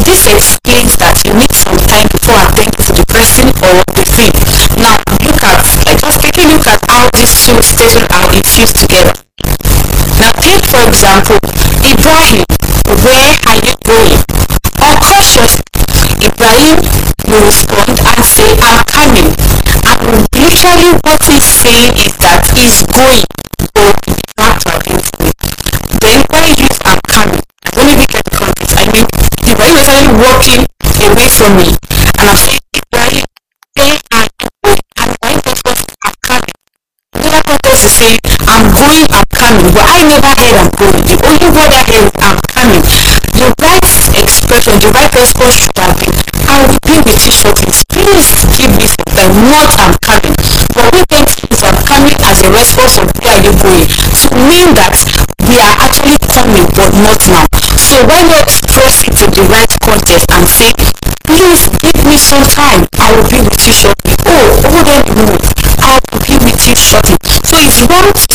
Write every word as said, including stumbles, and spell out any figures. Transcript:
this explains that you need some time before attending to the person or the thing. Now look at, like just take a look at how these two statements are infused together. Now take for example, Ibrahim, where are you going? Unconsciously, Ibrahim will respond and say, I'm coming. And literally what he's saying is that he's going, but not to identify. Then when I use I'm coming, I don't even get the context. I mean, Ibrahim is actually walking away from me, and I'm saying, Ibrahim, where are you going? And Ibrahim responds, I'm coming. Another context is saying, I'm going, I'm coming, but I never heard I'm going. The only word I heard is I'm coming. The right expression, the right response should have been, I will be with you shortly. Please give me some time, not I'm coming. But we tend to use I'm coming as a response of where are you going to mean that we are actually coming, but not now. So when you express it in the right context and say, please give me some time, I will be with you shortly. Oh, hold on a minute, I will be with you shortly. So it's wrong to